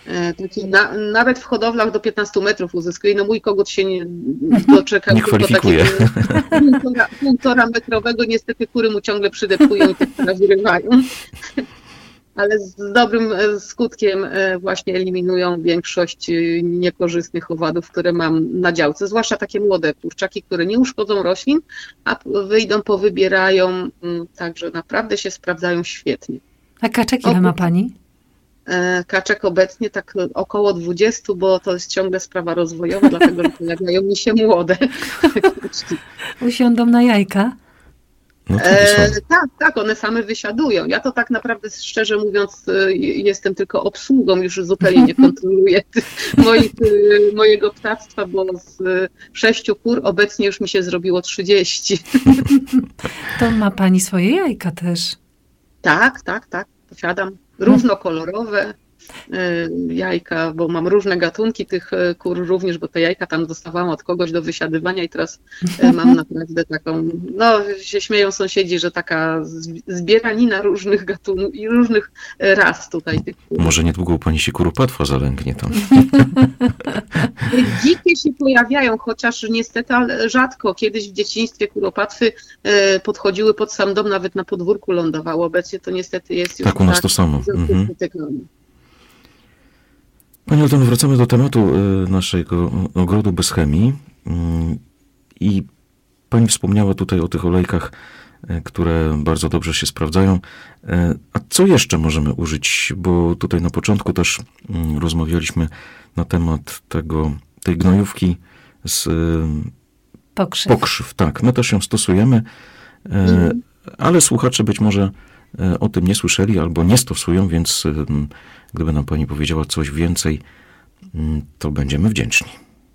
Takie nawet w hodowlach do 15 metrów uzyskuje. No mój kogut się nie doczekał. Nie kwalifikuje. Półtora metrowego, niestety kury mu ciągle przydepkują i te wyrywają. Ale z dobrym skutkiem właśnie eliminują większość niekorzystnych owadów, które mam na działce, zwłaszcza takie młode kurczaki, które nie uszkodzą roślin, a wyjdą, powybierają, także naprawdę się sprawdzają świetnie. A kaczek ile ma pani? Kaczek obecnie tak około 20, bo to jest ciągle sprawa rozwojowa, dlatego że pojawiają mi się młode. Usiądą na jajka? No tak, one same wysiadują. Ja to tak naprawdę, szczerze mówiąc, jestem tylko obsługą, już zupełnie nie kontroluję mojego ptactwa, bo z 6 kur obecnie już mi się zrobiło 30. To ma pani swoje jajka też. Tak, posiadam różnokolorowe jajka, bo mam różne gatunki tych kur również, bo te jajka tam dostawałam od kogoś do wysiadywania i teraz mam naprawdę taką, no się śmieją sąsiedzi, że taka zbieranina różnych gatunków i różnych ras tutaj tych kur. Może niedługo u pani się kuropatwa zalęgnie tam. Dzikie się pojawiają, chociaż niestety ale rzadko. Kiedyś w dzieciństwie kuropatwy podchodziły pod sam dom, nawet na podwórku lądowało. Obecnie to niestety jest już tak u nas to samo. Pani Aldono, wracamy do tematu naszego ogrodu bez chemii i pani wspomniała tutaj o tych olejkach, które bardzo dobrze się sprawdzają. A co jeszcze możemy użyć? Bo tutaj na początku też rozmawialiśmy na temat tej gnojówki z pokrzyw. Tak, my też ją stosujemy, ale słuchacze być może o tym nie słyszeli albo nie stosują, więc gdyby nam pani powiedziała coś więcej, to będziemy wdzięczni.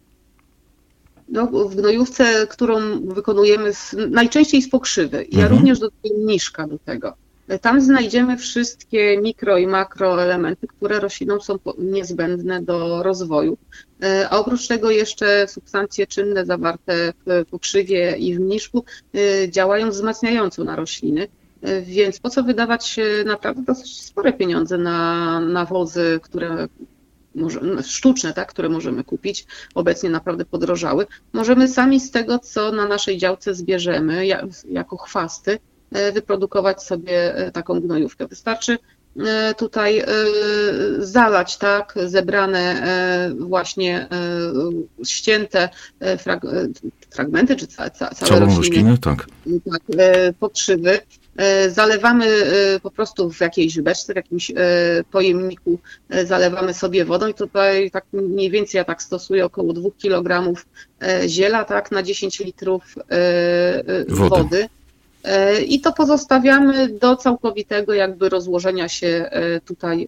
No, w gnojówce, którą wykonujemy najczęściej z pokrzywy. Ja również dodaję mniszka do tego. Tam znajdziemy wszystkie mikro i makroelementy, które roślinom są niezbędne do rozwoju. A oprócz tego jeszcze substancje czynne zawarte w pokrzywie i w mniszku działają wzmacniająco na rośliny. Więc po co wydawać naprawdę dosyć spore pieniądze na nawozy, które sztuczne, tak, które możemy kupić, obecnie naprawdę podrożały. Możemy sami z tego, co na naszej działce zbierzemy, jako chwasty, wyprodukować sobie taką gnojówkę. Wystarczy tutaj zalać, tak, zebrane właśnie ścięte fragmenty, czy całe rośliny, tak, pokrzywy. Zalewamy po prostu w jakiejś beczce, w jakimś pojemniku, zalewamy sobie wodą i tutaj tak mniej więcej ja tak stosuję około 2 kg ziela, tak, na 10 litrów wody. I to pozostawiamy do całkowitego jakby rozłożenia się tutaj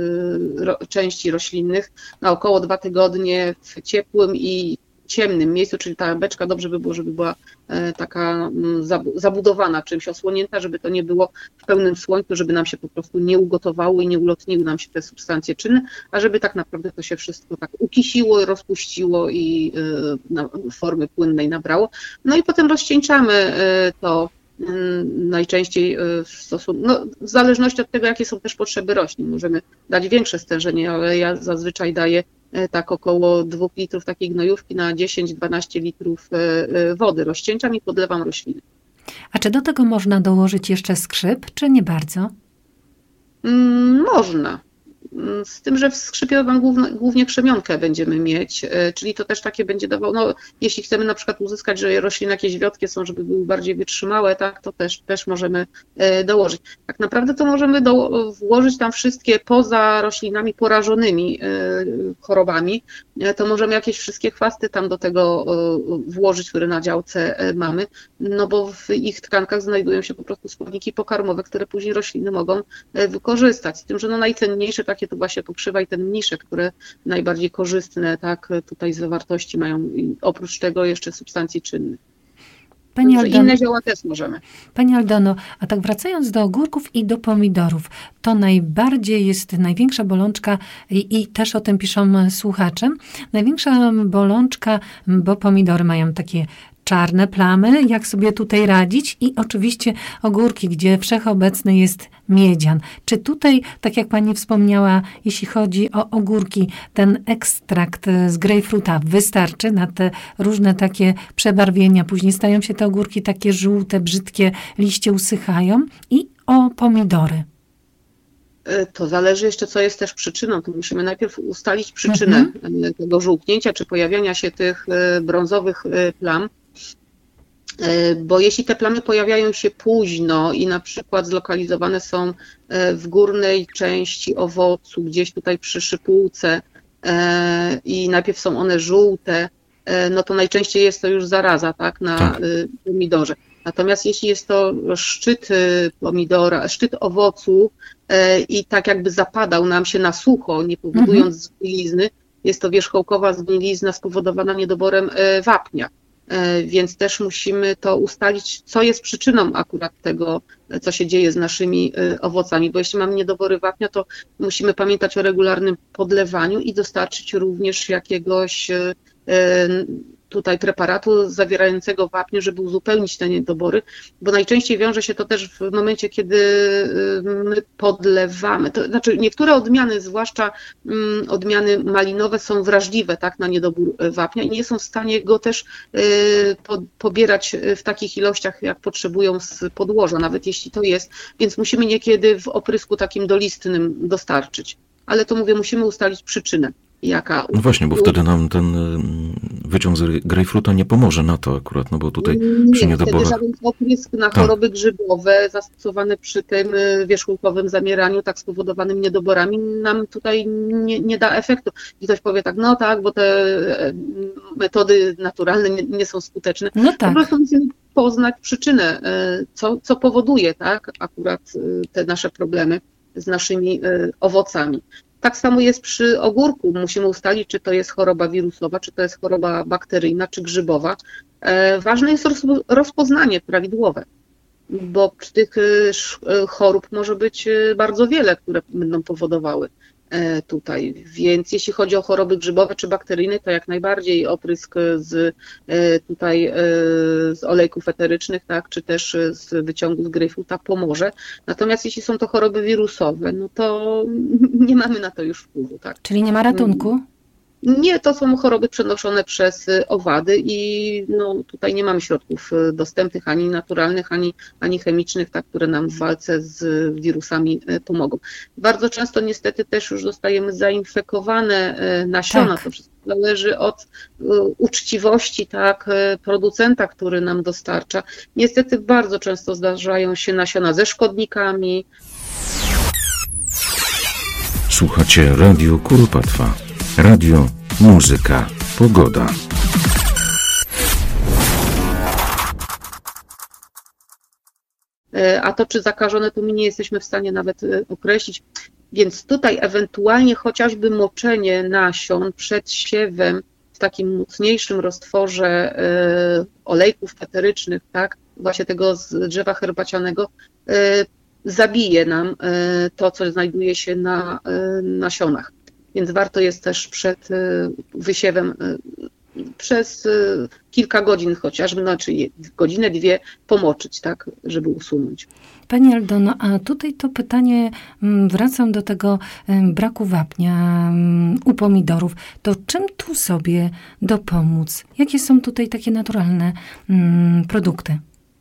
części roślinnych na około 2 tygodnie w ciepłym i ciemnym miejscu, czyli ta beczka dobrze by było, żeby była taka zabudowana czymś, osłonięta, żeby to nie było w pełnym słońcu, żeby nam się po prostu nie ugotowało i nie ulotniły nam się te substancje czynne, a żeby tak naprawdę to się wszystko tak ukisiło, rozpuściło i formy płynnej nabrało. No i potem rozcieńczamy to najczęściej w zależności od tego, jakie są też potrzeby roślin. Możemy dać większe stężenie, ale ja zazwyczaj daję tak około 2 litrów takiej gnojówki na 10-12 litrów wody. Rozcieńczam i podlewam rośliny. A czy do tego można dołożyć jeszcze skrzyp, czy nie bardzo? Można. Z tym, że w skrzypie głównie krzemionkę będziemy mieć, czyli to też takie będzie dawało, no jeśli chcemy na przykład uzyskać, że rośliny jakieś wiotkie są, żeby były bardziej wytrzymałe, tak, to też możemy dołożyć. Tak naprawdę to możemy włożyć tam wszystkie poza roślinami porażonymi chorobami, to możemy jakieś wszystkie chwasty tam do tego włożyć, które na działce mamy, no bo w ich tkankach znajdują się po prostu składniki pokarmowe, które później rośliny mogą wykorzystać. Z tym, że no najcenniejsze takie to właśnie pokrzywa i ten mniszek, które najbardziej korzystne, tak, tutaj z zawartości mają i oprócz tego jeszcze substancje czynne. Pani Aldono, inne zioła też możemy. Pani Aldono, a tak wracając do ogórków i do pomidorów, to najbardziej jest największa bolączka i też o tym piszą słuchacze, największa bolączka, bo pomidory mają takie czarne plamy, jak sobie tutaj radzić i oczywiście ogórki, gdzie wszechobecny jest miedzian. Czy tutaj, tak jak pani wspomniała, jeśli chodzi o ogórki, ten ekstrakt z grejpfruta wystarczy na te różne takie przebarwienia? Później stają się te ogórki takie żółte, brzydkie, liście usychają. I o pomidory. To zależy jeszcze, co jest też przyczyną. To musimy najpierw ustalić przyczynę tego żółknięcia, czy pojawiania się tych brązowych plam. Bo jeśli te plamy pojawiają się późno i na przykład zlokalizowane są w górnej części owocu, gdzieś tutaj przy szypułce i najpierw są one żółte, no to najczęściej jest to już zaraza, tak, na pomidorze. Natomiast jeśli jest to szczyt pomidora, szczyt owocu i tak jakby zapadał nam się na sucho, nie powodując zgnilizny, jest to wierzchołkowa zgnilizna spowodowana niedoborem wapnia. Więc też musimy to ustalić, co jest przyczyną akurat tego, co się dzieje z naszymi owocami, bo jeśli mamy niedobory wapnia, to musimy pamiętać o regularnym podlewaniu i dostarczyć również jakiegoś tutaj preparatu zawierającego wapnie, żeby uzupełnić te niedobory, bo najczęściej wiąże się to też w momencie, kiedy my podlewamy. To znaczy niektóre odmiany, zwłaszcza odmiany malinowe, są wrażliwe, tak, na niedobór wapnia i nie są w stanie go też pobierać w takich ilościach, jak potrzebują z podłoża, nawet jeśli to jest, więc musimy niekiedy w oprysku takim dolistnym dostarczyć. Ale to mówię, musimy ustalić przyczynę. Jaka... No właśnie, bo wtedy nam ten wyciąg z grejpfruta nie pomoże na to akurat, no bo tutaj przy niedoborach... Wtedy żaden oprysk na choroby grzybowe zastosowany przy tym wierzchołkowym zamieraniu, tak spowodowanym niedoborami, nam tutaj nie da efektu. I ktoś powie tak, no tak, bo te metody naturalne nie są skuteczne. No tak. Po prostu musimy poznać przyczynę, co powoduje, tak, akurat te nasze problemy z naszymi owocami. Tak samo jest przy ogórku. Musimy ustalić, czy to jest choroba wirusowa, czy to jest choroba bakteryjna, czy grzybowa. Ważne jest rozpoznanie prawidłowe, bo tych chorób może być bardzo wiele, które będą powodowały tutaj. Więc jeśli chodzi o choroby grzybowe czy bakteryjne, to jak najbardziej oprysk z olejków eterycznych, tak, czy też z wyciągu z grejpfruta pomoże. Natomiast jeśli są to choroby wirusowe, no to nie mamy na to już wpływu. Tak. Czyli nie ma ratunku? Nie, to są choroby przenoszone przez owady i no, tutaj nie mamy środków dostępnych ani naturalnych, ani chemicznych, tak, które nam w walce z wirusami pomogą. Bardzo często niestety też już dostajemy zainfekowane nasiona. Tak. To wszystko zależy od uczciwości, tak, producenta, który nam dostarcza. Niestety bardzo często zdarzają się nasiona ze szkodnikami. Słuchacie Radio Kuropatwa. Radio, muzyka, pogoda. A to, czy zakażone, to my nie jesteśmy w stanie nawet określić. Więc tutaj ewentualnie chociażby moczenie nasion przed siewem w takim mocniejszym roztworze olejków eterycznych, tak, właśnie tego z drzewa herbacianego, zabije nam to, co znajduje się na nasionach. Więc warto jest też przed wysiewem przez kilka godzin chociażby, znaczy godzinę, dwie pomoczyć, tak, żeby usunąć. Pani Aldono, a tutaj to pytanie, wracam do tego braku wapnia u pomidorów. To czym tu sobie dopomóc? Jakie są tutaj takie naturalne produkty?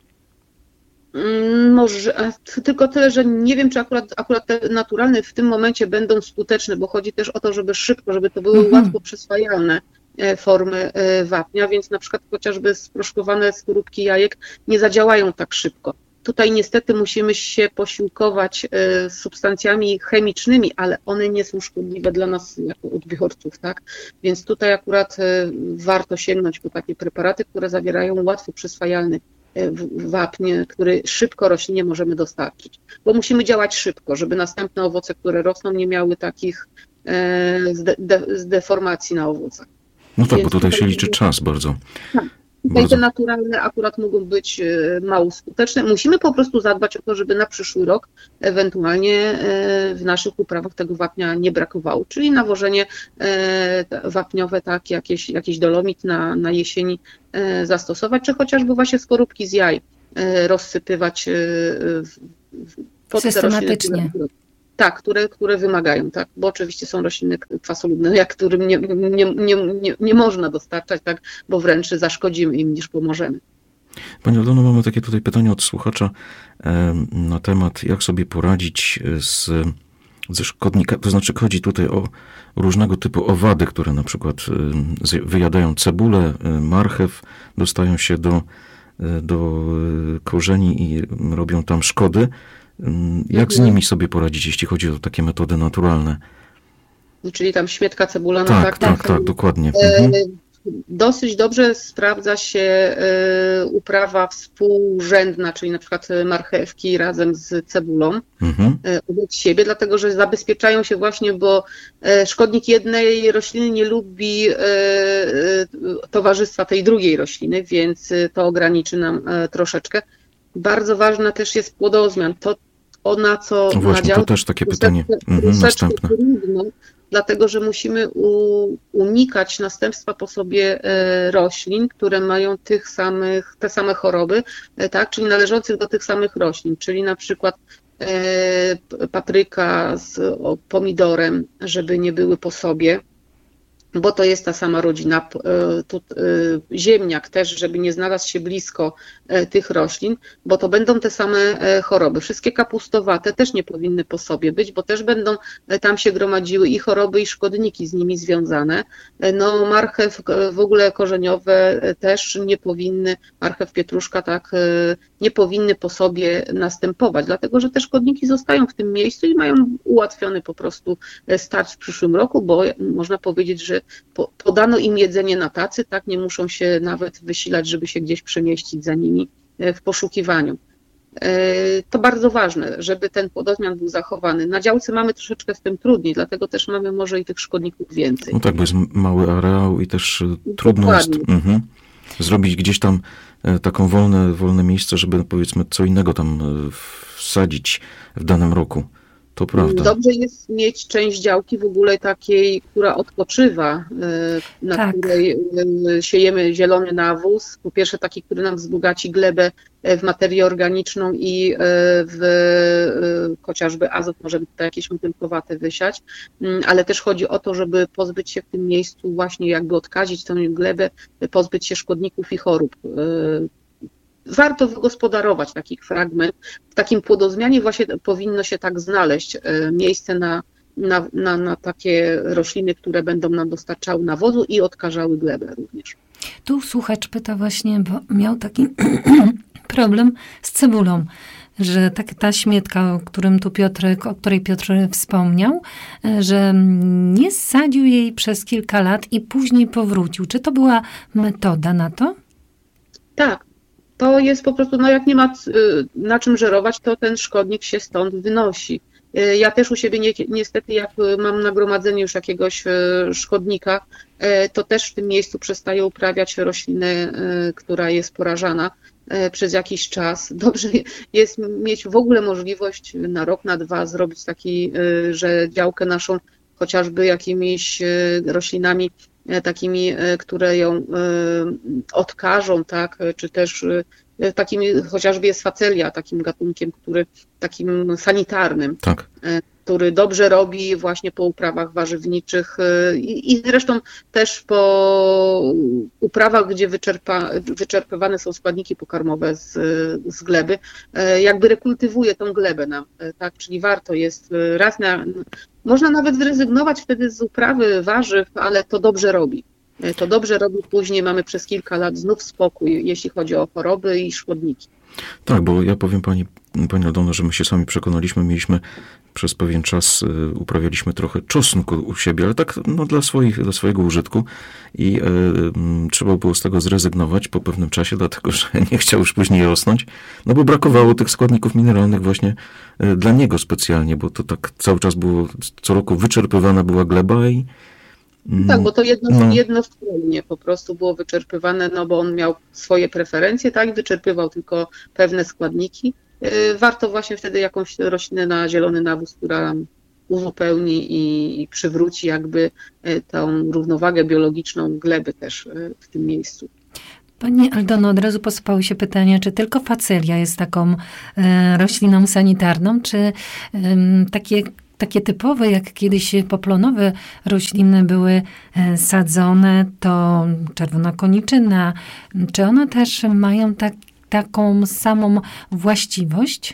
Może, tylko tyle, że nie wiem, czy akurat te naturalne w tym momencie będą skuteczne, bo chodzi też o to, żeby szybko, żeby to były łatwo przyswajalne formy wapnia, więc na przykład chociażby sproszkowane skorupki jajek nie zadziałają tak szybko. Tutaj niestety musimy się posiłkować substancjami chemicznymi, ale one nie są szkodliwe dla nas jako odbiorców, tak? Więc tutaj akurat warto sięgnąć po takie preparaty, które zawierają łatwo przyswajalny wapnie, który szybko roślinie możemy dostarczyć. Bo musimy działać szybko, żeby następne owoce, które rosną, nie miały takich deformacji na owocach. No tak, więc bo tutaj się liczy czas bardzo. Tak. Tutaj te naturalne akurat mogą być mało skuteczne. Musimy po prostu zadbać o to, żeby na przyszły rok ewentualnie w naszych uprawach tego wapnia nie brakowało. Czyli nawożenie wapniowe, tak, jakiś dolomit na jesieni zastosować, czy chociażby właśnie skorupki z jaj rozsypywać pod te rośliny, tak, które wymagają, tak, bo oczywiście są rośliny kwasolubne, którym nie można dostarczać, tak, bo wręcz zaszkodzimy im niż pomożemy. Pani Aldono, mamy takie tutaj pytanie od słuchacza na temat, jak sobie poradzić ze szkodnikami, to znaczy chodzi tutaj o różnego typu owady, które na przykład wyjadają cebulę, marchew, dostają się do korzeni i robią tam szkody. Jak z nimi sobie poradzić, jeśli chodzi o takie metody naturalne? Czyli tam śmietka cebulana. Tak, dokładnie. Dosyć dobrze sprawdza się uprawa współrzędna, czyli na przykład marchewki razem z cebulą obok siebie, dlatego że zabezpieczają się właśnie, bo szkodnik jednej rośliny nie lubi towarzystwa tej drugiej rośliny, więc to ograniczy nam troszeczkę. Bardzo ważna też jest płodozmian. To na co właśnie, to też takie pytanie następne. Trudno, dlatego że musimy unikać następstwa po sobie roślin, które mają te same choroby, tak, czyli należących do tych samych roślin, czyli na przykład papryka z pomidorem, żeby nie były po sobie, bo to jest ta sama rodzina, ziemniak też, żeby nie znalazł się blisko tych roślin, bo to będą te same choroby. Wszystkie kapustowate też nie powinny po sobie być, bo też będą tam się gromadziły i choroby, i szkodniki z nimi związane. No marchew w ogóle korzeniowe też nie powinny, marchew, pietruszka, tak, nie powinny po sobie następować, dlatego że te szkodniki zostają w tym miejscu i mają ułatwiony po prostu start w przyszłym roku, bo można powiedzieć, że podano im jedzenie na tacy, tak, nie muszą się nawet wysilać, żeby się gdzieś przemieścić za nimi w poszukiwaniu. To bardzo ważne, żeby ten płodozmian był zachowany. Na działce mamy troszeczkę z tym trudniej, dlatego też mamy może i tych szkodników więcej. No tak, bo jest mały areał i też trudno jest zrobić gdzieś tam taką wolne miejsce, żeby powiedzmy co innego tam wsadzić w danym roku. To prawda. Dobrze jest mieć część działki w ogóle takiej, która odpoczywa, na której siejemy zielony nawóz. Po pierwsze taki, który nam wzbogaci glebę w materię organiczną i chociażby azot, możemy tutaj jakieś motylkowate wysiać, ale też chodzi o to, żeby pozbyć się w tym miejscu właśnie jakby odkazić tę glebę, pozbyć się szkodników i chorób. Warto wygospodarować taki fragment. W takim płodozmianie właśnie powinno się tak znaleźć miejsce na takie rośliny, które będą nam dostarczały nawozu i odkażały glebę również. Tu słuchacz pyta właśnie, bo miał taki problem z cebulą, że ta śmietka, o której Piotr wspomniał, że nie sadził jej przez kilka lat i później powrócił. Czy to była metoda na to? Tak. To jest po prostu, jak nie ma na czym żerować, to ten szkodnik się stąd wynosi. Ja też u siebie niestety, jak mam nagromadzenie już jakiegoś szkodnika, to też w tym miejscu przestaję uprawiać roślinę, która jest porażana przez jakiś czas. Dobrze jest mieć w ogóle możliwość na rok, na dwa zrobić taki, że działkę naszą chociażby jakimiś roślinami takimi, które ją odkażą, tak, czy też takimi, chociażby jest facelia, takim gatunkiem, takim sanitarnym, tak, który dobrze robi właśnie po uprawach warzywniczych i zresztą też po uprawach, gdzie wyczerpywane są składniki pokarmowe z gleby, jakby rekultywuje tą glebę nam, tak, czyli warto jest można nawet zrezygnować wtedy z uprawy warzyw, ale to dobrze robi. To dobrze robi, później mamy przez kilka lat znów spokój, jeśli chodzi o choroby i szkodniki. Tak, bo ja powiem pani Aldono, że my się sami przekonaliśmy, mieliśmy przez pewien czas, uprawialiśmy trochę czosnku u siebie, ale tak dla swojego użytku i trzeba było z tego zrezygnować po pewnym czasie, dlatego że nie chciał już później rosnąć, no bo brakowało tych składników mineralnych właśnie dla niego specjalnie, bo to tak cały czas było, co roku wyczerpywana była gleba Tak, bo to jednostronnie po prostu było wyczerpywane, no bo on miał swoje preferencje, tak, wyczerpywał tylko pewne składniki. Warto właśnie wtedy jakąś roślinę na zielony nawóz, która uzupełni i przywróci jakby tą równowagę biologiczną gleby też w tym miejscu. Pani Aldono, od razu posypały się pytania, czy tylko facelia jest taką rośliną sanitarną, czy takie typowe, jak kiedyś poplonowe rośliny były sadzone, to czerwona koniczyna, czy one też mają taką samą właściwość?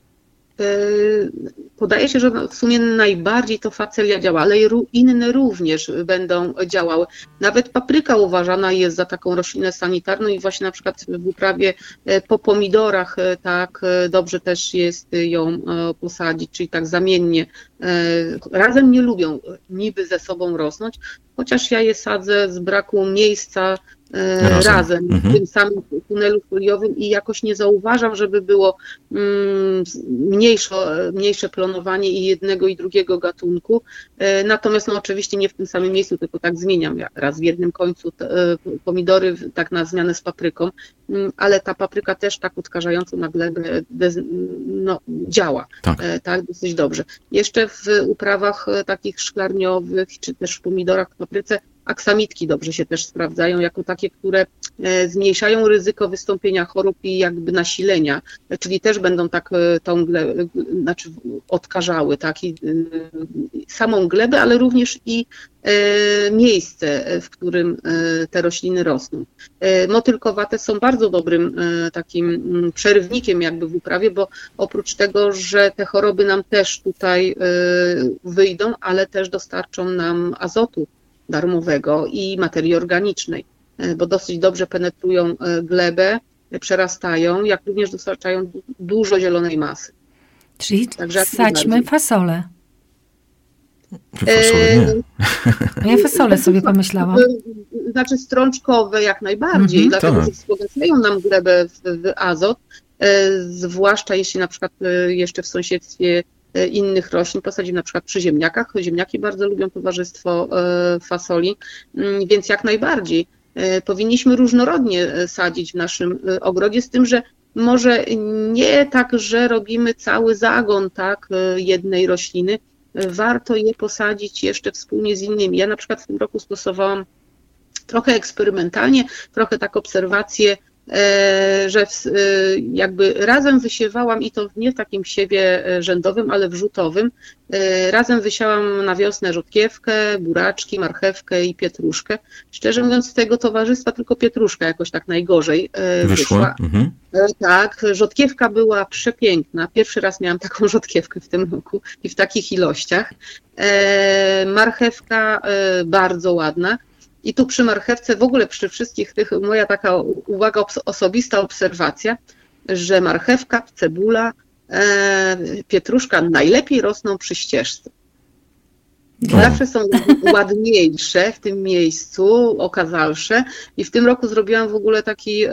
Podaje się, że w sumie najbardziej to facelia działa, ale inne również będą działały. Nawet papryka uważana jest za taką roślinę sanitarną i właśnie na przykład w uprawie po pomidorach tak dobrze też jest ją posadzić, czyli tak zamiennie. Razem nie lubią niby ze sobą rosnąć, chociaż ja je sadzę z braku miejsca razem w tym samym tunelu foliowym i jakoś nie zauważam, żeby było mniejsze plonowanie i jednego i drugiego gatunku. Natomiast no oczywiście nie w tym samym miejscu, tylko tak zmieniam. Ja raz w jednym końcu pomidory tak na zmianę z papryką, ale ta papryka też tak odkażająco na glebę działa tak dosyć dobrze. Jeszcze w uprawach takich szklarniowych, czy też w pomidorach, w papryce aksamitki dobrze się też sprawdzają jako takie, które zmniejszają ryzyko wystąpienia chorób i jakby nasilenia, czyli też będą tak tą glebę, znaczy odkażały tak, i samą glebę, ale również i miejsce, w którym te rośliny rosną. Motylkowate są bardzo dobrym takim przerywnikiem jakby w uprawie, bo oprócz tego, że te choroby nam też tutaj wyjdą, ale też dostarczą nam azotu darmowego i materii organicznej, bo dosyć dobrze penetrują glebę, przerastają, jak również dostarczają dużo zielonej masy. Czyli wsadźmy fasolę. Fasolę nie. Ja fasolę sobie pomyślałam. Znaczy strączkowe jak najbardziej, dlatego że wzbogacają nam glebę w azot, zwłaszcza jeśli na przykład jeszcze w sąsiedztwie innych roślin posadzimy na przykład przy ziemniakach. Ziemniaki bardzo lubią towarzystwo fasoli, więc jak najbardziej powinniśmy różnorodnie sadzić w naszym ogrodzie, z tym, że może nie tak, że robimy cały zagon tak jednej rośliny, warto je posadzić jeszcze wspólnie z innymi. Ja na przykład w tym roku stosowałam trochę eksperymentalnie, trochę tak obserwacje, że jakby razem wysiewałam i to nie w takim siewie rzędowym, ale wrzutowym. Razem wysiałam na wiosnę rzodkiewkę, buraczki, marchewkę i pietruszkę. Szczerze mówiąc, z tego towarzystwa tylko pietruszka jakoś tak najgorzej wyszła. Tak, rzodkiewka była przepiękna. Pierwszy raz miałam taką rzodkiewkę w tym roku i w takich ilościach. Marchewka bardzo ładna. I tu przy marchewce, w ogóle przy wszystkich tych, moja taka uwaga, osobista obserwacja, że marchewka, cebula, pietruszka najlepiej rosną przy ścieżce. Zawsze są ładniejsze w tym miejscu, okazalsze. I w tym roku zrobiłam w ogóle taki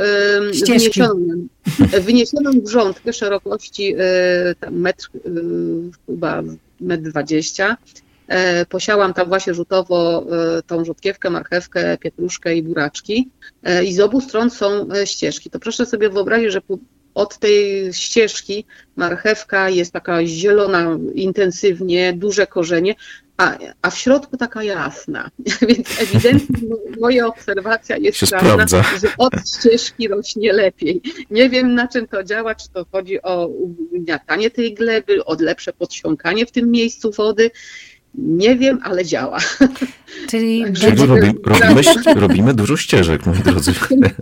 wyniesioną grządkę szerokości metr, chyba 1,20 m. Posiałam tam właśnie rzutowo tą rzodkiewkę, marchewkę, pietruszkę i buraczki i z obu stron są ścieżki. To proszę sobie wyobrazić, że od tej ścieżki marchewka jest taka zielona intensywnie, duże korzenie, a w środku taka jasna. Więc ewidentnie moja obserwacja jest trafna, że od ścieżki rośnie lepiej. Nie wiem, na czym to działa, czy to chodzi o ugniatanie tej gleby, o lepsze podsiąkanie w tym miejscu wody. Nie wiem, ale działa. Czyli robimy dużo ścieżek, moi drodzy,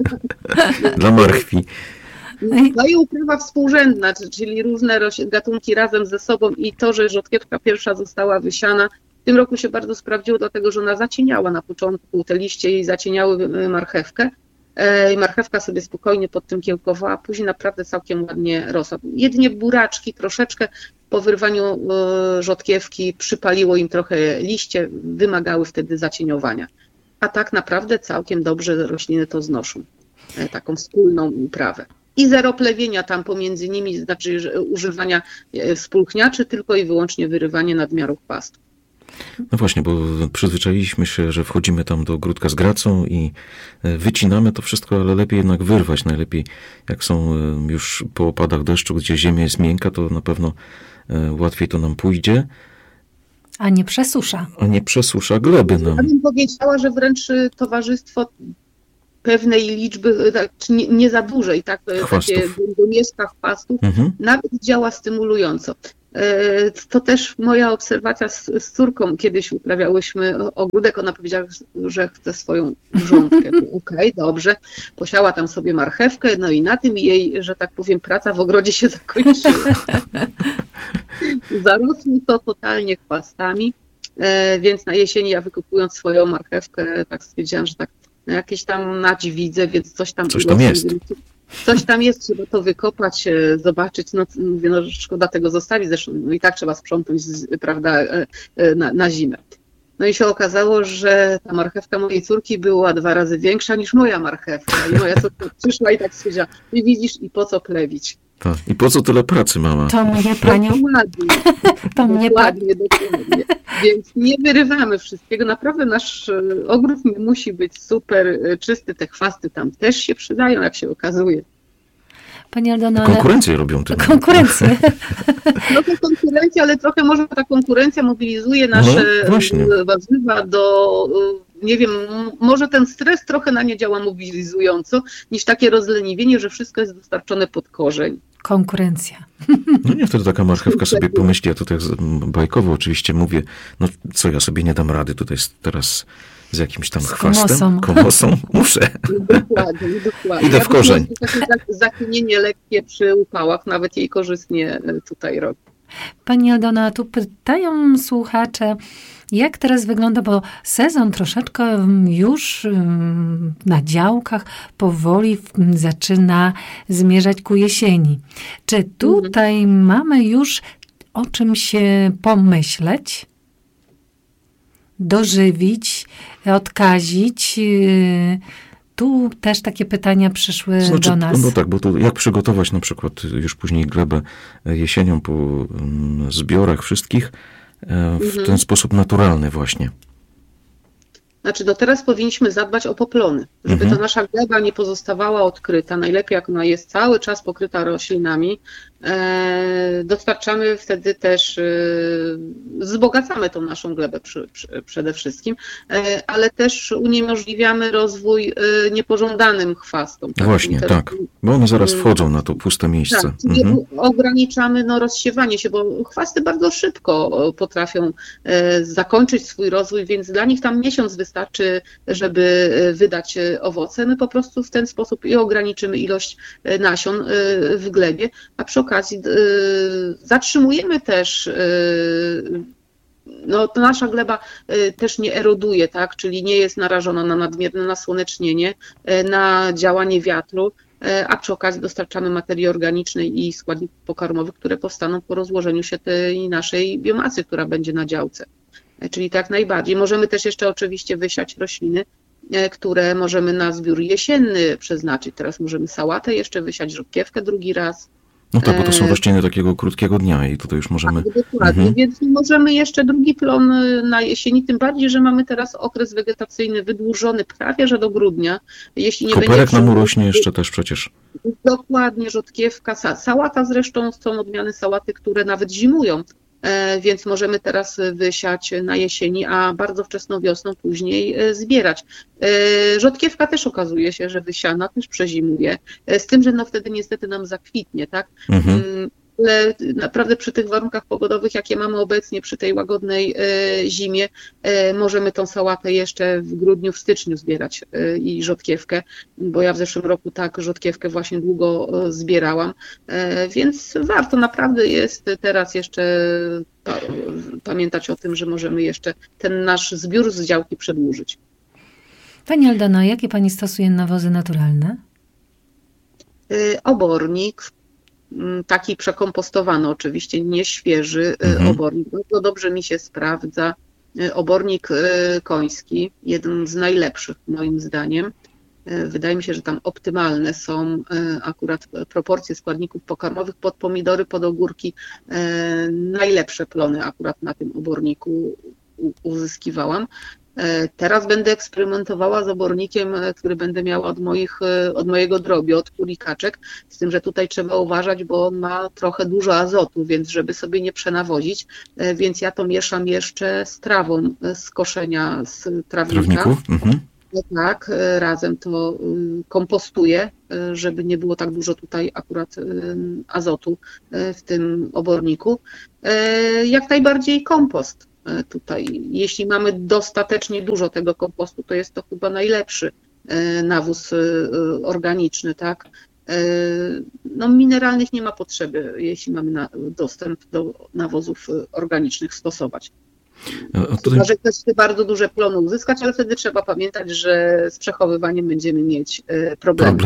dla marchwi. No i uprawa współrzędna, czyli różne gatunki razem ze sobą i to, że rzodkiewka pierwsza została wysiana, w tym roku się bardzo sprawdziło, dlatego że ona zacieniała na początku, te liście jej zacieniały marchewkę i marchewka sobie spokojnie pod tym kiełkowała, a później naprawdę całkiem ładnie rosła. Jedynie buraczki troszeczkę po wyrwaniu rzodkiewki przypaliło im trochę liście, wymagały wtedy zacieniowania. A tak naprawdę całkiem dobrze rośliny to znoszą, taką wspólną uprawę. I zero plewienia tam pomiędzy nimi, znaczy używania spulchniaczy, tylko i wyłącznie wyrywanie nadmiarów pastw. No właśnie, bo przyzwyczailiśmy się, że wchodzimy tam do ogródka z gracą i wycinamy to wszystko, ale lepiej jednak wyrwać. Najlepiej jak są już po opadach deszczu, gdzie ziemia jest miękka, to na pewno łatwiej to nam pójdzie. A nie przesusza. A nie przesusza gleby nam. Ja bym powiedziała, że wręcz towarzystwo pewnej liczby, czy nie za dużej, tak, takie domieszka chwastów, nawet działa stymulująco. To też moja obserwacja z córką, kiedyś uprawiałyśmy ogródek, ona powiedziała, że chce swoją grządkę. Okej, dobrze, posiała tam sobie marchewkę, no i na tym jej, że tak powiem, praca w ogrodzie się zakończyła. Zarosło to totalnie chwastami, więc na jesieni ja wykupując swoją marchewkę, tak stwierdziłam, że tak jakieś tam nadź widzę, więc coś tam jest. Coś tam jest, trzeba to wykopać, zobaczyć, no mówię, no szkoda tego zostawić, zresztą no i tak trzeba sprzątnąć, prawda, na zimę. No i się okazało, że ta marchewka mojej córki była 2 razy większa niż moja marchewka. I moja córka przyszła i tak stwierdziła, ty widzisz i po co plewić? Tak. I po co tyle pracy, mama? To mnie panią... Dokładnie. Więc nie wyrywamy wszystkiego. Naprawdę nasz ogród musi być super czysty. Te chwasty tam też się przydają, jak się okazuje. Pani Aldono, konkurencję robią tym. Konkurencję. No to konkurencja, ale trochę może ta konkurencja mobilizuje nasze warzywa do... Nie wiem, może ten stres trochę na nie działa mobilizująco, niż takie rozleniwienie, że wszystko jest dostarczone pod korzeń. Konkurencja. No nie, wtedy taka marchewka sobie pomyśli, ja tutaj bajkowo oczywiście mówię, no co, ja sobie nie dam rady tutaj teraz z jakimś tam chwastem, komosą, muszę. Dokładnie. Idę w korzeń. Takie zakinienie lekkie przy upałach nawet jej korzystnie tutaj robi. Pani Aldona, tu pytają słuchacze, jak teraz wygląda, bo sezon troszeczkę już na działkach powoli zaczyna zmierzać ku jesieni. Czy tutaj mamy już o czym się pomyśleć, dożywić, odkazić? Tu też takie pytania przyszły do nas. No tak, bo tu jak przygotować na przykład już później glebę jesienią po zbiorach wszystkich w ten sposób naturalny właśnie. Znaczy, no teraz powinniśmy zadbać o poplony, żeby ta nasza gleba nie pozostawała odkryta. Najlepiej jak ona jest cały czas pokryta roślinami. Dostarczamy wtedy też, wzbogacamy tą naszą glebę przede wszystkim, ale też uniemożliwiamy rozwój niepożądanym chwastom. Tak? Właśnie, tak, bo one zaraz wchodzą na to puste miejsce. Tak, ograniczamy rozsiewanie się, bo chwasty bardzo szybko potrafią zakończyć swój rozwój, więc dla nich tam miesiąc wystarczy, żeby wydać owoce. My po prostu w ten sposób i ograniczymy ilość nasion w glebie, a przy okazji zatrzymujemy też, no to nasza gleba też nie eroduje, tak, czyli nie jest narażona na nadmierne nasłonecznienie, na działanie wiatru, a przy okazji dostarczamy materii organicznej i składników pokarmowych, które powstaną po rozłożeniu się tej naszej biomasy, która będzie na działce. Czyli tak najbardziej. Możemy też jeszcze oczywiście wysiać rośliny, które możemy na zbiór jesienny przeznaczyć. Teraz możemy sałatę jeszcze wysiać, rzodkiewkę drugi raz. No tak, bo to są rośliny takiego krótkiego dnia i tutaj już możemy... Tak, dokładnie, więc możemy jeszcze drugi plon na jesieni, tym bardziej, że mamy teraz okres wegetacyjny wydłużony prawie, że do grudnia. Jeśli nie koperek nam urośnie jeszcze też przecież. Dokładnie, rzodkiewka, sałata zresztą, są odmiany sałaty, które nawet zimują. Więc możemy teraz wysiać na jesieni, a bardzo wczesną wiosną później zbierać. Rzodkiewka też okazuje się, że wysiana też przezimuje, z tym, że no wtedy niestety nam zakwitnie, tak? Ale naprawdę przy tych warunkach pogodowych, jakie mamy obecnie, przy tej łagodnej zimie, możemy tą sałatę jeszcze w grudniu, w styczniu zbierać i rzodkiewkę, bo ja w zeszłym roku tak rzodkiewkę właśnie długo zbierałam, więc warto naprawdę jest teraz jeszcze pamiętać o tym, że możemy jeszcze ten nasz zbiór z działki przedłużyć. Pani Aldono, jakie Pani stosuje nawozy naturalne? Obornik. Taki przekompostowany, oczywiście nie świeży obornik. Bardzo dobrze mi się sprawdza. Obornik koński, jeden z najlepszych moim zdaniem. Wydaje mi się, że tam optymalne są akurat proporcje składników pokarmowych pod pomidory, pod ogórki. Najlepsze plony akurat na tym oborniku uzyskiwałam. Teraz będę eksperymentowała z obornikiem, który będę miała od mojego drobiu, od kurikaczek, z tym, że tutaj trzeba uważać, bo on ma trochę dużo azotu, więc żeby sobie nie przenawozić, więc ja to mieszam jeszcze z trawą z koszenia z trawnika. Trawników? Mhm. Tak, razem to kompostuję, żeby nie było tak dużo tutaj akurat azotu w tym oborniku. Jak najbardziej kompost tutaj. Jeśli mamy dostatecznie dużo tego kompostu, to jest to chyba najlepszy nawóz organiczny, tak? No, mineralnych nie ma potrzeby, jeśli mamy dostęp do nawozów organicznych stosować. Chyba, że ktoś chce bardzo duże plony uzyskać, ale wtedy trzeba pamiętać, że z przechowywaniem będziemy mieć problemy.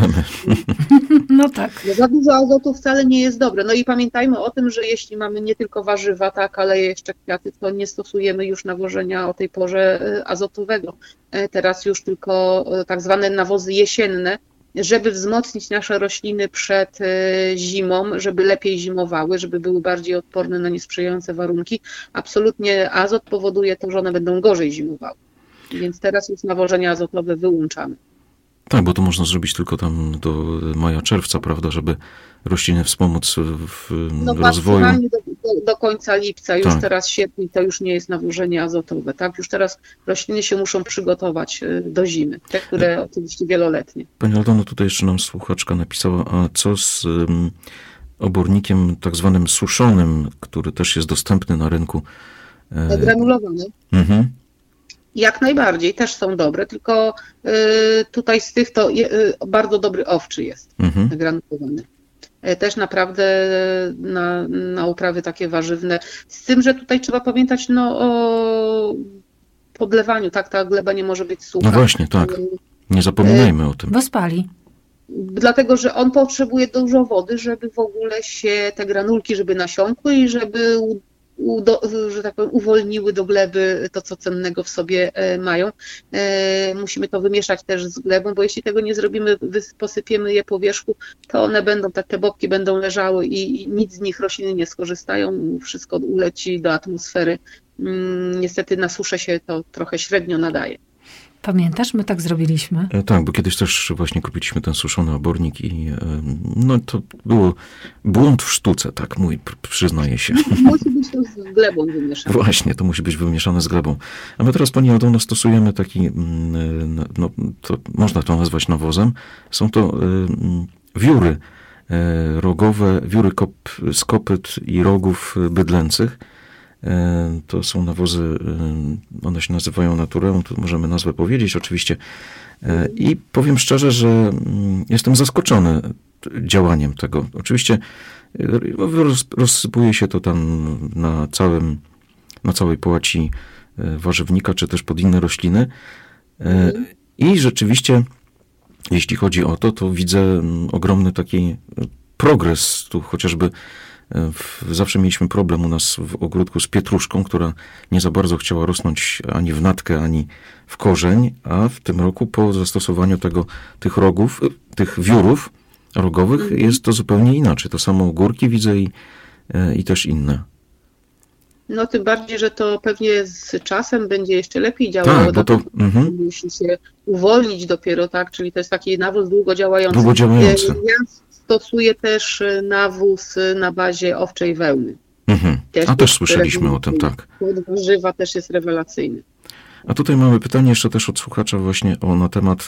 No tak. Bo za dużo azotu wcale nie jest dobre. No i pamiętajmy o tym, że jeśli mamy nie tylko warzywa, tak, ale jeszcze kwiaty, to nie stosujemy już nawożenia o tej porze azotowego. Teraz już tylko tak zwane nawozy jesienne, żeby wzmocnić nasze rośliny przed zimą, żeby lepiej zimowały, żeby były bardziej odporne na niesprzyjające warunki. Absolutnie azot powoduje to, że one będą gorzej zimowały. Więc teraz już nawożenia azotowe wyłączamy. Tak, bo to można zrobić tylko tam do maja, czerwca, prawda, żeby rośliny wspomóc w rozwoju. Do końca lipca, już tak. Teraz sierpień to już nie jest nawożenie azotowe, tak? Już teraz rośliny się muszą przygotować do zimy, te, które oczywiście wieloletnie. Pani Aldono, tutaj jeszcze nam słuchaczka napisała, a co z obornikiem tak zwanym suszonym, który też jest dostępny na rynku? Granulowany. Mhm. Jak najbardziej, też są dobre, tylko tutaj z tych to bardzo dobry owczy jest granulowany. Też naprawdę na uprawy takie warzywne. Z tym, że tutaj trzeba pamiętać o podlewaniu, tak? Ta gleba nie może być sucha. No właśnie, tak. Nie zapominajmy o tym. Bo spali. Dlatego, że on potrzebuje dużo wody, żeby w ogóle się te granulki, żeby nasiąkły i żeby że tak powiem, uwolniły do gleby to, co cennego w sobie mają. Musimy to wymieszać też z glebą, bo jeśli tego nie zrobimy, posypiemy je po wierzchu, to one będą, te bobki będą leżały i nic z nich rośliny nie skorzystają, wszystko uleci do atmosfery. Niestety na suszę się to trochę średnio nadaje. Pamiętasz, my tak zrobiliśmy? Tak, bo kiedyś też właśnie kupiliśmy ten suszony obornik i no to było błąd w sztuce, tak mój, przyznaję się. Musi być to z glebą wymieszane. Właśnie, to musi być wymieszane z glebą. A my teraz, Pani Aldono, stosujemy taki, no to można to nazwać nawozem. Są to wióry rogowe, wióry z kopyt i rogów bydlęcych. To są nawozy, one się nazywają Natureum, tu możemy nazwę powiedzieć oczywiście. I powiem szczerze, że jestem zaskoczony działaniem tego. Oczywiście rozsypuje się to tam na całej połaci warzywnika, czy też pod inne rośliny. I rzeczywiście, jeśli chodzi o to, to widzę ogromny taki progres. Tu chociażby zawsze mieliśmy problem u nas w ogródku z pietruszką, która nie za bardzo chciała rosnąć ani w natkę, ani w korzeń, a w tym roku po zastosowaniu tych rogów, tych wiórów rogowych jest to zupełnie inaczej. To samo ogórki widzę i też inne. No tym bardziej, że to pewnie z czasem będzie jeszcze lepiej działało. Tak, bo to musi się uwolnić dopiero, tak? Czyli to jest taki nawóz długodziałający. Ja stosuję też nawóz na bazie owczej wełny. Też słyszeliśmy o tym, tak. Warzywa też jest rewelacyjny. A tutaj mamy pytanie jeszcze też od słuchacza właśnie na temat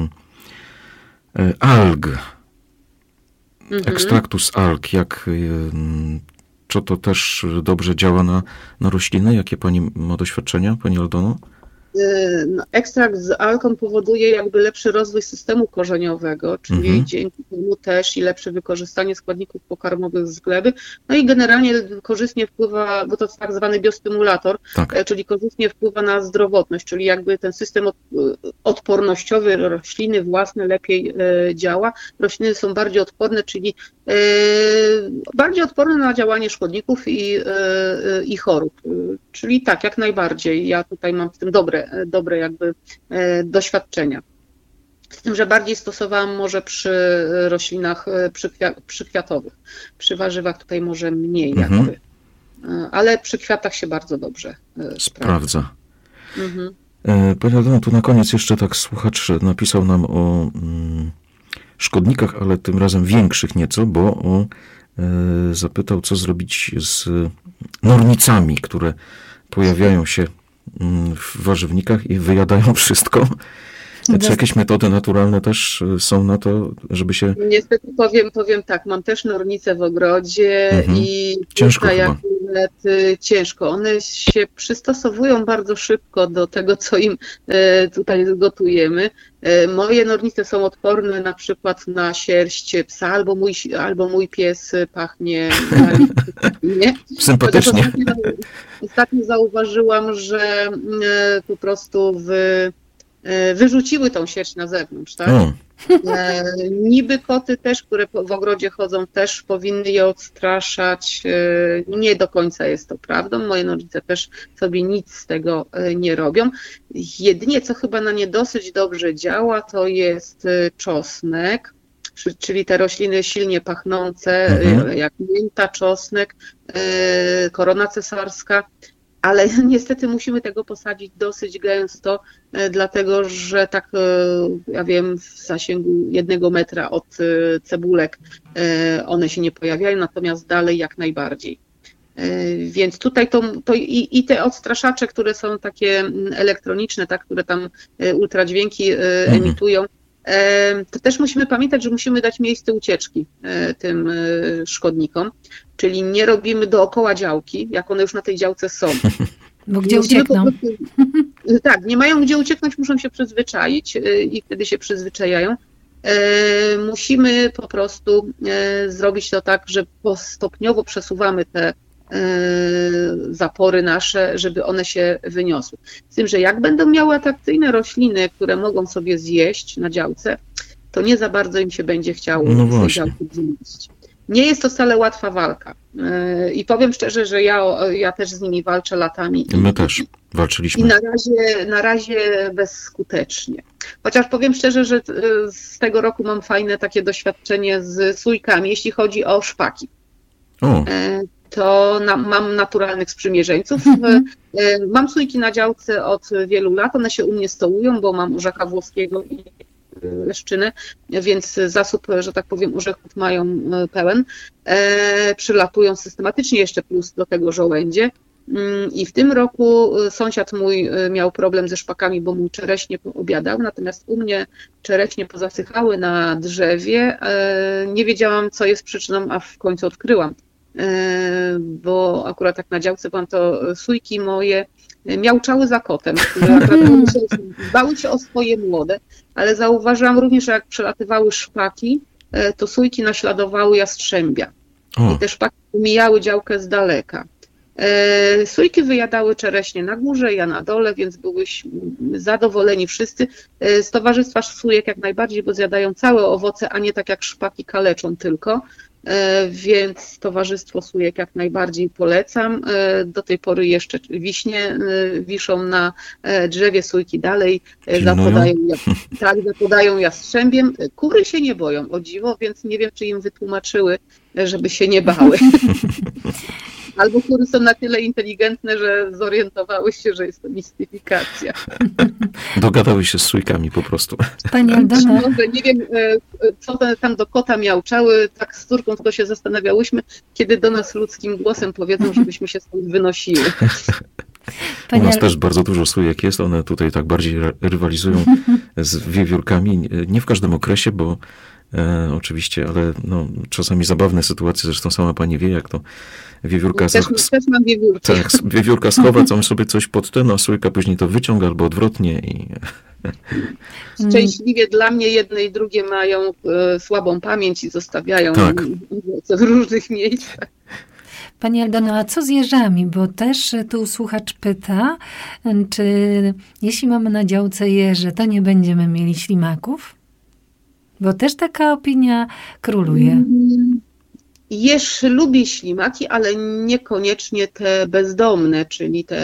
alg. Ekstraktu z alg. Czy to też dobrze działa na rośliny? Jakie Pani ma doświadczenia, Pani Aldono? Ekstrakt z alg powoduje jakby lepszy rozwój systemu korzeniowego, czyli dzięki temu też i lepsze wykorzystanie składników pokarmowych z gleby. No i generalnie korzystnie wpływa, bo to jest tak zwany biostymulator, czyli korzystnie wpływa na zdrowotność, czyli jakby ten system odpornościowy rośliny własne lepiej działa. Rośliny są bardziej odporne, czyli bardziej odporne na działanie szkodników i chorób. Czyli tak, jak najbardziej. Ja tutaj mam w tym dobre jakby doświadczenia. Z tym, że bardziej stosowałam może przy roślinach przykwiatowych. Przy warzywach tutaj może mniej jakby. ale przy kwiatach się bardzo dobrze sprawdza. Mhm. Pani Aldona, tu na koniec jeszcze tak słuchacz napisał nam o szkodnikach, ale tym razem większych nieco, bo zapytał, co zrobić z nornicami, które pojawiają się w warzywnikach i wyjadają wszystko. Czy jakieś metody naturalne też są na to, żeby się... Niestety powiem tak, mam też nornice w ogrodzie i ciężko tutaj chyba. akurat ciężko. One się przystosowują bardzo szybko do tego, co im tutaj gotujemy. Moje nornice są odporne na przykład na sierść psa, albo mój pies pachnie nie? Sympatycznie. Ostatnio zauważyłam, że po prostu wyrzuciły tą sierść na zewnątrz, tak? Niby koty też, które w ogrodzie chodzą, też powinny je odstraszać. Nie do końca jest to prawdą. Moje nornice też sobie nic z tego nie robią. Jedynie, co chyba na nie dosyć dobrze działa, to jest czosnek, czyli te rośliny silnie pachnące, jak mięta, czosnek, korona cesarska. Ale niestety musimy tego posadzić dosyć gęsto, dlatego że tak, ja wiem, w zasięgu 1 metra od cebulek one się nie pojawiają, natomiast dalej jak najbardziej. Więc tutaj i te odstraszacze, które są takie elektroniczne, tak, które tam ultradźwięki emitują, to też musimy pamiętać, że musimy dać miejsce ucieczki tym szkodnikom, czyli nie robimy dookoła działki, jak one już na tej działce są. Bo gdzie uciekną? Tak, nie mają gdzie ucieknąć, muszą się przyzwyczaić i wtedy się przyzwyczajają. Musimy po prostu zrobić to tak, że stopniowo przesuwamy te zapory nasze, żeby one się wyniosły. Z tym, że jak będą miały atrakcyjne rośliny, które mogą sobie zjeść na działce, to nie za bardzo im się będzie chciało z tej działki zjeść. Nie jest to wcale łatwa walka. I powiem szczerze, że ja też z nimi walczę latami. My też walczyliśmy. I na razie bezskutecznie. Chociaż powiem szczerze, że z tego roku mam fajne takie doświadczenie z sójkami, jeśli chodzi o szpaki. To mam naturalnych sprzymierzeńców. Mam sójki na działce od wielu lat, one się u mnie stołują, bo mam orzecha włoskiego i leszczynę, więc zasób, że tak powiem, orzechów mają pełen. Przylatują systematycznie, jeszcze plus do tego żołędzie. I w tym roku sąsiad mój miał problem ze szpakami, bo mu czereśnie poobiadał, natomiast u mnie czereśnie pozasychały na drzewie. Nie wiedziałam, co jest przyczyną, a w końcu odkryłam. Bo akurat tak na działce byłam, to sójki moje miauczały za kotem, które bały się o swoje młode, ale zauważyłam również, że jak przelatywały szpaki, to sójki naśladowały jastrzębia. I te szpaki mijały działkę z daleka. Sójki wyjadały czereśnie na górze, ja na dole, więc byłyśmy zadowoleni wszyscy. Z towarzystwa sójek jak najbardziej, bo zjadają całe owoce, a nie tak jak szpaki kaleczą tylko. Więc towarzystwo sójek jak najbardziej polecam. Do tej pory jeszcze wiśnie wiszą na drzewie, sójki dalej zapadają jastrzębiem. Kury się nie boją, o dziwo, więc nie wiem, czy im wytłumaczyły, żeby się nie bały. Albo kury są na tyle inteligentne, że zorientowały się, że jest to mistyfikacja. Dogadały się z sójkami po prostu. Pani Aldona. Może nie wiem, co tam do kota miauczały, tak z córką tylko się zastanawiałyśmy, kiedy do nas ludzkim głosem powiedzą, żebyśmy się stąd wynosiły. U nas też bardzo dużo sójek jest, one tutaj tak bardziej rywalizują z wiewiórkami. Nie w każdym okresie, bo oczywiście, ale no, czasami zabawne sytuacje, zresztą sama pani wie, jak to wiewiórka... Też mam wiewiórki. Tak, wiewiórka schowa tam sobie coś pod ten, a sójka później to wyciąga albo odwrotnie. I... Szczęśliwie dla mnie jedne i drugie mają słabą pamięć i zostawiają w różnych miejscach. Pani Aldono, a co z jeżami? Bo też tu słuchacz pyta, czy jeśli mamy na działce jeże, to nie będziemy mieli ślimaków? Bo też taka opinia króluje. Jeż lubi ślimaki, ale niekoniecznie te bezdomne, czyli te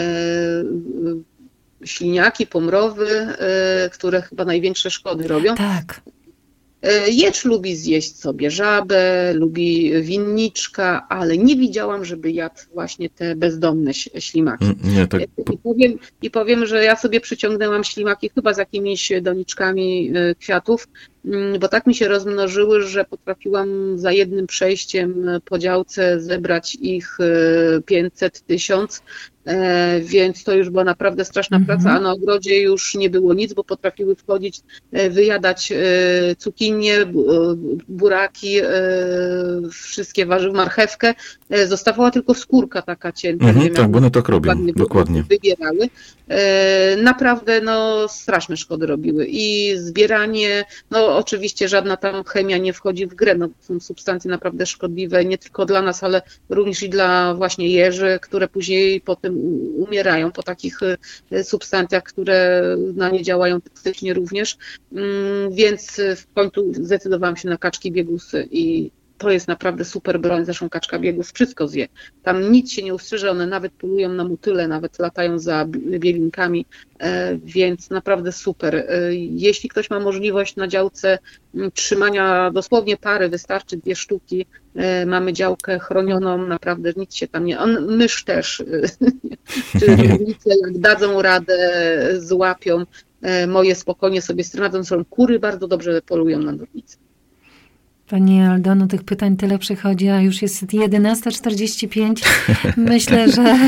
śliniaki, pomrowy, które chyba największe szkody robią. Tak. Jecz lubi zjeść sobie żabę, lubi winniczka, ale nie widziałam, żeby jadł właśnie te bezdomne ślimaki. Nie, tak. I powiem, że ja sobie przyciągnęłam ślimaki chyba z jakimiś doniczkami kwiatów, bo tak mi się rozmnożyły, że potrafiłam za jednym przejściem po działce zebrać ich 500, 1000, więc to już była naprawdę straszna praca, a na ogrodzie już nie było nic, bo potrafiły wchodzić, wyjadać cukinie, buraki, wszystkie warzywa, marchewkę. Zostawała tylko skórka taka cienka. Tak, bo one tak robią, dokładnie. Wybierały. Naprawdę straszne szkody robiły i zbieranie, oczywiście żadna tam chemia nie wchodzi w grę, są substancje naprawdę szkodliwe nie tylko dla nas, ale również i dla właśnie jeży, które później potem umierają po takich substancjach, które na nie działają toksycznie również, więc w końcu zdecydowałam się na kaczki biegusy i to jest naprawdę super broń, zresztą kaczka biegów wszystko zje. Tam nic się nie ustrzyże, one nawet polują na motyle, nawet latają za bielinkami, więc naprawdę super. Jeśli ktoś ma możliwość na działce trzymania dosłownie pary, wystarczy 2 sztuki, mamy działkę chronioną, naprawdę nic się tam nie... Mysz też, czy różnice jak dadzą radę, złapią, moje spokojnie sobie z tym radzą, są kury bardzo dobrze polują na nornice. Pani Aldono, tych pytań tyle przychodzi, a już jest 11:45. Myślę, że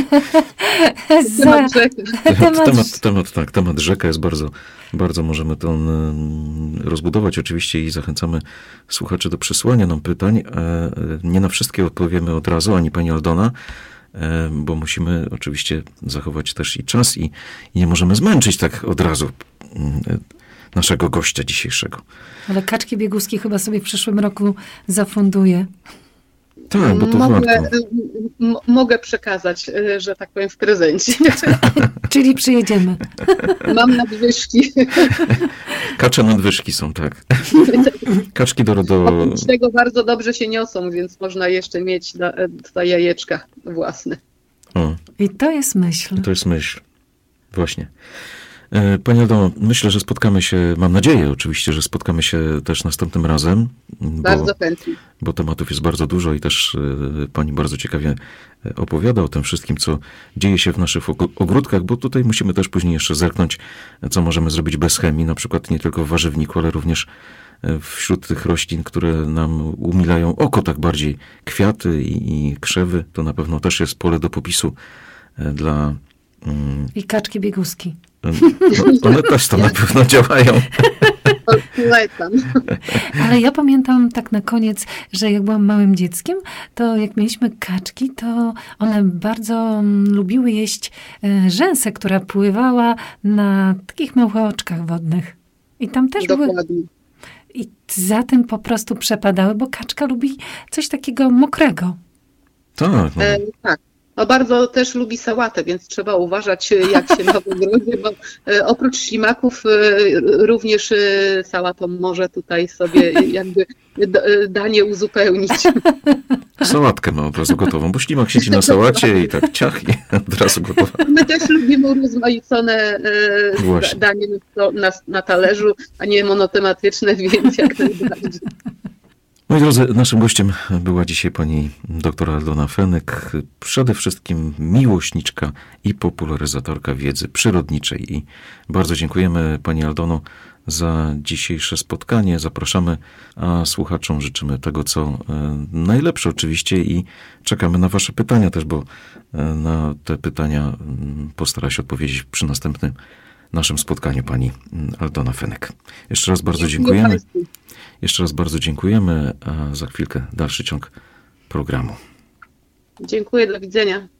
temat rzeka jest bardzo możemy to rozbudować oczywiście i zachęcamy słuchaczy do przysłania nam pytań. Nie na wszystkie odpowiemy od razu, ani pani Aldona, bo musimy oczywiście zachować też i czas i nie możemy zmęczyć tak od razu naszego gościa dzisiejszego. Ale kaczki bieguskie chyba sobie w przyszłym roku zafunduję. Tak, bo to mogę przekazać, że tak powiem, w prezencie. Czyli przyjedziemy. Mam nadwyżki. Kacze nadwyżki są, tak. Kaczki do... Oprócz tego bardzo dobrze się niosą, więc można jeszcze mieć te jajeczka własne. I to jest myśl. To jest myśl. Właśnie. Pani Aldo, myślę, że spotkamy się, mam nadzieję oczywiście, że spotkamy się też następnym razem. Bardzo chętnie. Bo tematów jest bardzo dużo i też pani bardzo ciekawie opowiada o tym wszystkim, co dzieje się w naszych ogródkach, bo tutaj musimy też później jeszcze zerknąć, co możemy zrobić bez chemii, na przykład nie tylko w warzywniku, ale również wśród tych roślin, które nam umilają oko tak bardziej. Kwiaty i krzewy, to na pewno też jest pole do popisu dla... I kaczki bieguski. One też to na pewno działają. Ale ja pamiętam tak na koniec, że jak byłam małym dzieckiem, to jak mieliśmy kaczki, to one bardzo lubiły jeść rzęsę, która pływała na takich małych oczkach wodnych. I tam też Dokładnie. były... I za tym po prostu przepadały, bo kaczka lubi coś takiego mokrego. Tak. Tak. Bardzo też lubi sałatę, więc trzeba uważać, jak się ma w ogrodzie, bo oprócz ślimaków również sałatą może tutaj sobie jakby danie uzupełnić. Sałatkę ma od razu gotową, bo ślimak siedzi na sałacie i tak ciach i od razu gotowa. My też lubimy urozmaicone danie na talerzu, a nie monotematyczne, więc jak najbardziej. Moi drodzy, naszym gościem była dzisiaj pani dr Aldona Fenyk, przede wszystkim miłośniczka i popularyzatorka wiedzy przyrodniczej. I bardzo dziękujemy pani Aldono za dzisiejsze spotkanie. Zapraszamy, a słuchaczom życzymy tego, co najlepsze oczywiście i czekamy na wasze pytania też, bo na te pytania postara się odpowiedzieć przy następnym naszym spotkaniu pani Aldona Fenyk. Jeszcze raz bardzo dziękujemy. Jeszcze raz bardzo dziękujemy, a za chwilkę dalszy ciąg programu. Dziękuję, do widzenia.